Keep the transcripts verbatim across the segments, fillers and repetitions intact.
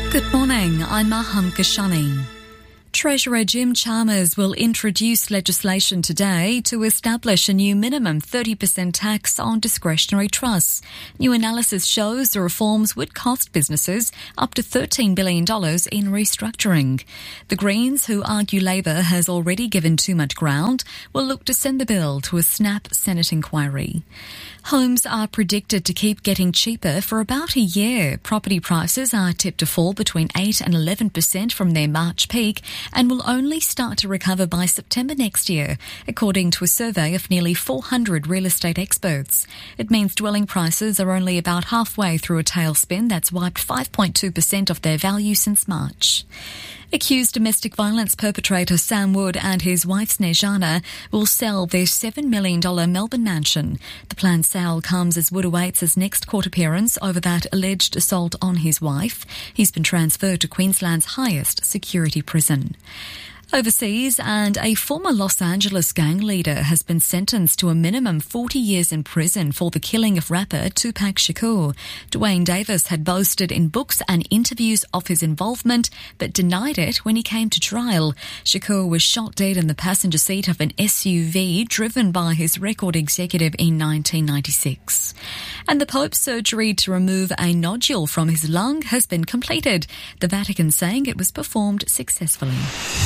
Good morning, I'm Maham Kashani. Treasurer Jim Chalmers will introduce legislation today to establish a new minimum thirty percent tax on discretionary trusts. New analysis shows the reforms would cost businesses up to thirteen billion dollars in restructuring. The Greens, who argue Labor has already given too much ground, will look to send the bill to a snap Senate inquiry. Homes are predicted to keep getting cheaper for about a year. Property prices are tipped to fall between eight and eleven percent from their March peak and will only start to recover by September next year, according to a survey of nearly four hundred real estate experts. It means dwelling prices are only about halfway through a tailspin that's wiped five point two percent of their value since March. Accused domestic violence perpetrator Sam Wood and his wife Snezana will sell their seven million dollars Melbourne mansion. The planned sale comes as Wood awaits his next court appearance over that alleged assault on his wife. He's been transferred to Queensland's highest security prison. Overseas, and a former Los Angeles gang leader has been sentenced to a minimum forty years in prison for the killing of rapper Tupac Shakur. Dwayne Davis had boasted in books and interviews of his involvement, but denied it when he came to trial. Shakur was shot dead in the passenger seat of an S U V driven by his record executive in nineteen ninety-six. And the Pope's surgery to remove a nodule from his lung has been completed, the Vatican saying it was performed successfully.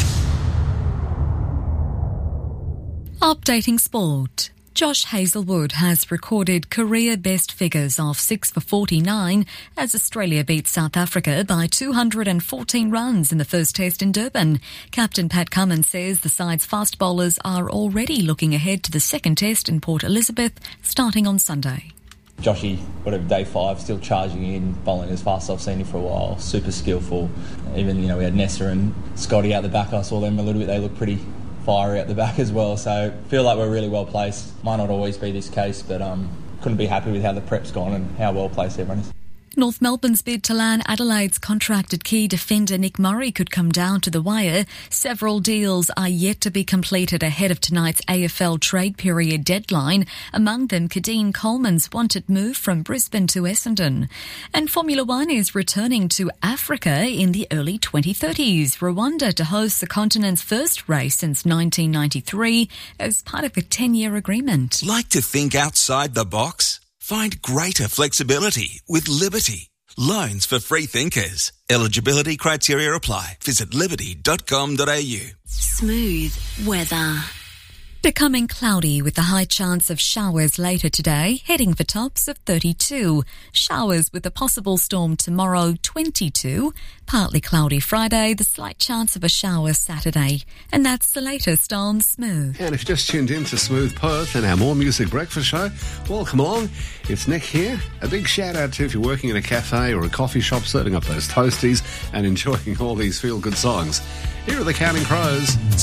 Updating sport. Josh Hazlewood has recorded career best figures of six for forty-nine as Australia beats South Africa by two hundred fourteen runs in the first test in Durban. Captain Pat Cummins says the side's fast bowlers are already looking ahead to the second test in Port Elizabeth starting on Sunday. Joshy, whatever, day five, still charging in, bowling as fast as I've seen him for a while, super skillful. Even, you know, we had Nessa and Scotty out the back, I saw them a little bit, they look pretty fiery at the back as well, so feel like we're really well placed. Might not always be this case, but um, couldn't be happy with how the prep's gone and how well placed everyone is. North Melbourne's bid to land Adelaide's contracted key defender Nick Murray could come down to the wire. Several deals are yet to be completed ahead of tonight's A F L trade period deadline. Among them, Kadeen Coleman's wanted move from Brisbane to Essendon. And Formula One is returning to Africa in the early twenty thirties. Rwanda to host the continent's first race since nineteen ninety-three as part of a ten-year agreement. Like to think outside the box? Find greater flexibility with Liberty. Loans for free thinkers. Eligibility criteria apply. Visit liberty dot com dot a u. Smooth weather. Becoming cloudy with a high chance of showers later today, heading for tops of thirty-two. Showers with a possible storm tomorrow, twenty-two. Partly cloudy Friday, the slight chance of a shower Saturday. And that's the latest on Smooth. And if you just tuned in to Smooth Perth and our More Music Breakfast show, welcome along. It's Nick here. A big shout out to if you're working in a cafe or a coffee shop serving up those toasties and enjoying all these feel-good songs. Here are the Counting Crows.